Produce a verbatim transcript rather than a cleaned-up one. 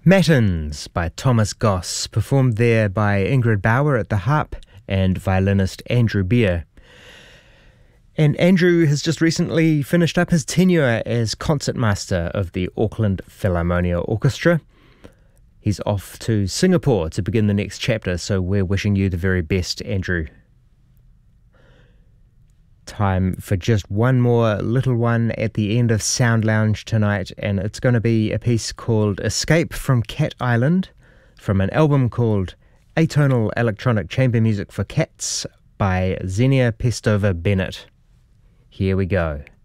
Matins by Thomas Goss, performed there by Ingrid Bauer at the harp and violinist Andrew Beer. And Andrew has just recently finished up his tenure as concertmaster of the Auckland Philharmonia Orchestra. He's off to Singapore to begin the next chapter, so we're wishing you the very best, Andrew. Time for just one more little one at the end of Sound Lounge tonight, and it's going to be a piece called Escape from Cat Island from an album called Atonal Electronic Chamber Music for Cats by Xenia Pestova Bennett. Here we go.